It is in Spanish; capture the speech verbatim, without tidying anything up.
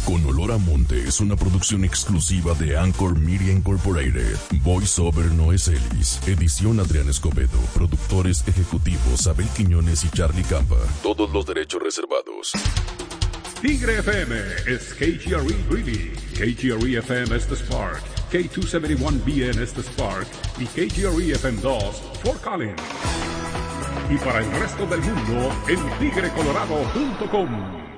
Con Olor a Monte es una producción exclusiva de Anchor Media Incorporated. Voice Over Noé Celis. Edición Adrián Escobedo. Productores ejecutivos Abel Quiñones y Charlie Campa. Todos los derechos reservados. Tigre F M es K G R E Greeley. K G R E F M es The Spark. K doscientos setenta y uno B N es The Spark. Y K G R E F M dos, Fort Collins. Y para el resto del mundo, en tigre colorado punto com.